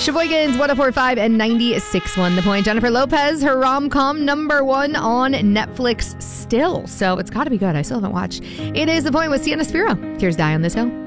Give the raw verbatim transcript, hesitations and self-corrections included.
Sheboygan's one oh four point five and ninety-six point one The Point. Jennifer Lopez, her rom-com number one on Netflix still. So it's got to be good. I still haven't watched. It is The Point with Sienna Spiro. Here's Die on This Hill.